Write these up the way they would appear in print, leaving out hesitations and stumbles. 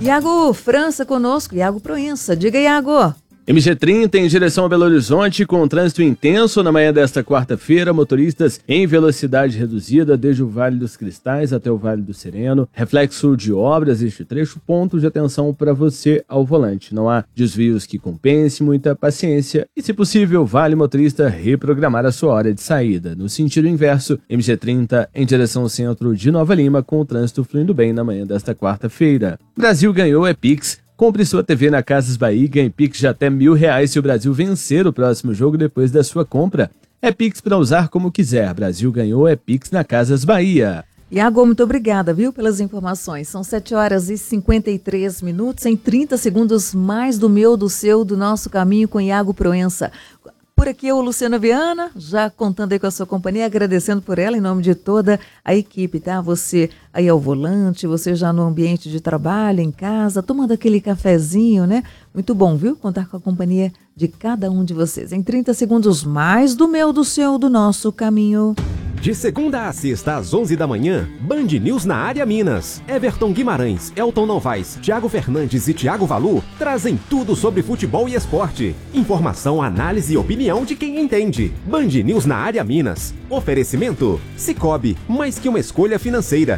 Iago França conosco, Iago Proença. Diga, Iago. MG30 em direção a Belo Horizonte, com trânsito intenso na manhã desta quarta-feira, motoristas em velocidade reduzida desde o Vale dos Cristais até o Vale do Sereno, reflexo de obras este trecho, ponto de atenção para você ao volante. Não há desvios que compense, muita paciência e, se possível, vale motorista reprogramar a sua hora de saída. No sentido inverso, MG30 em direção ao centro de Nova Lima, com o trânsito fluindo bem na manhã desta quarta-feira. Brasil ganhou é Pix. Compre sua TV na Casas Bahia e ganhe Pix de até R$1.000 se o Brasil vencer o próximo jogo depois da sua compra. É Pix para usar como quiser. Brasil ganhou é Pix na Casas Bahia. Iago, muito obrigada, viu, pelas informações. São 7h53, em 30 segundos mais do meu, do seu, do nosso caminho com Iago Proença. Por aqui eu, Luciana Viana, já contando aí com a sua companhia, agradecendo por ela em nome de toda a equipe, tá? Você aí ao volante, você já no ambiente de trabalho, em casa, tomando aquele cafezinho, né? Muito bom, viu? Contar com a companhia de cada um de vocês. Em 30 segundos mais do meu, do seu, do nosso caminho. De segunda a sexta, às 11 da manhã, Band News na área Minas. Everton Guimarães, Elton Novaes, Thiago Fernandes e Thiago Valu trazem tudo sobre futebol e esporte. Informação, análise e opinião de quem entende. Band News na área Minas. Oferecimento: Sicoob, mais que uma escolha financeira.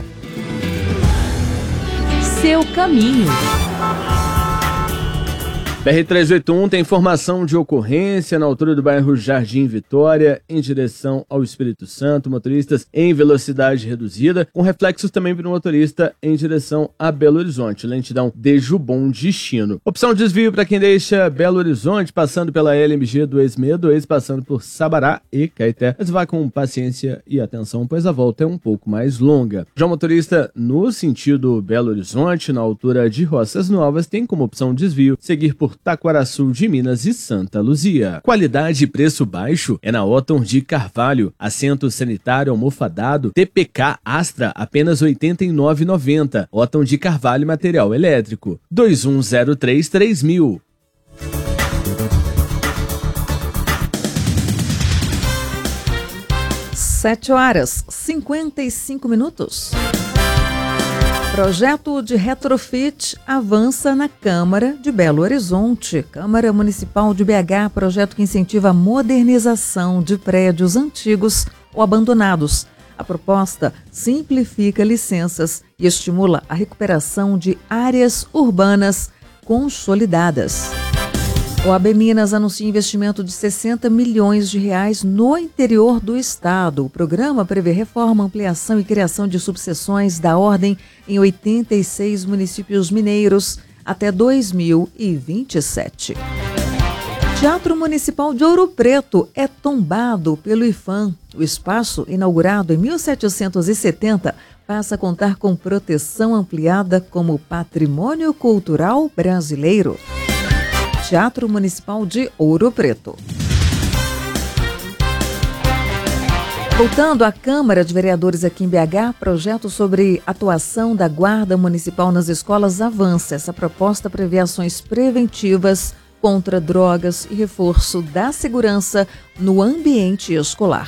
Seu caminho. BR-381 tem informação de ocorrência na altura do bairro Jardim Vitória, em direção ao Espírito Santo. Motoristas em velocidade reduzida, com reflexos também para o motorista em direção a Belo Horizonte. Lentidão desde o bom destino. Opção de desvio para quem deixa Belo Horizonte, passando pela LMG 262, passando por Sabará e Caeté. Mas vá com paciência e atenção, pois a volta é um pouco mais longa. Já o motorista no sentido Belo Horizonte, na altura de Roças Novas, tem como opção de desvio seguir por Taquaraçu de Minas e Santa Luzia. Qualidade e preço baixo é na Otton de Carvalho. Assento sanitário almofadado TPK Astra, apenas R$ 89,90. Otton de Carvalho, material elétrico. 2103-3000. Sete horas, 55 minutos. Projeto de retrofit avança na Câmara de Belo Horizonte. Câmara Municipal de BH, projeto que incentiva a modernização de prédios antigos ou abandonados. A proposta simplifica licenças e estimula a recuperação de áreas urbanas consolidadas. O AB Minas anuncia investimento de R$60 milhões no interior do estado. O programa prevê reforma, ampliação e criação de subseções da ordem em 86 municípios mineiros até 2027. Teatro Municipal de Ouro Preto é tombado pelo IPHAN. O espaço, inaugurado em 1770, passa a contar com proteção ampliada como Patrimônio Cultural Brasileiro. Teatro Municipal de Ouro Preto. Voltando à Câmara de Vereadores aqui em BH, projeto sobre atuação da Guarda Municipal nas escolas avança. Essa proposta prevê ações preventivas contra drogas e reforço da segurança no ambiente escolar.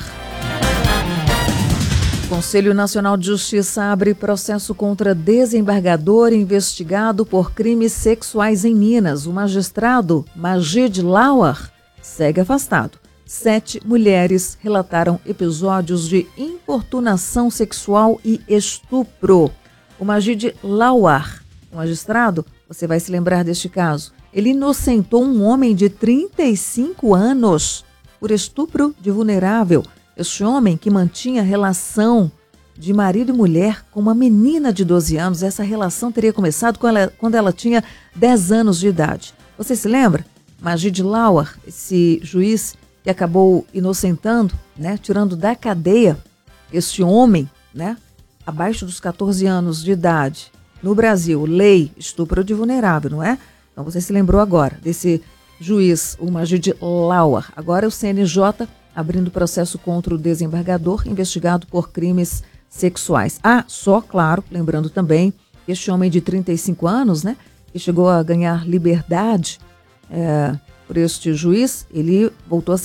O Conselho Nacional de Justiça abre processo contra desembargador investigado por crimes sexuais em Minas. O magistrado Majid Lauar segue afastado. 7 mulheres relataram episódios de importunação sexual e estupro. O Majid Lauar, o magistrado, você vai se lembrar deste caso, ele inocentou um homem de 35 anos por estupro de vulnerável. Este homem que mantinha relação de marido e mulher com uma menina de 12 anos, essa relação teria começado quando ela tinha 10 anos de idade. Você se lembra? Majid Lauar, esse juiz que acabou inocentando, né, tirando da cadeia este homem, né, abaixo dos 14 anos de idade. No Brasil, lei estupro de vulnerável, não é? Então você se lembrou agora desse juiz, o Majid Lauar. Agora o CNJ abrindo processo contra o desembargador investigado por crimes sexuais. Só, claro, lembrando também, este homem de 35 anos, né, que chegou a ganhar liberdade por este juiz, ele voltou a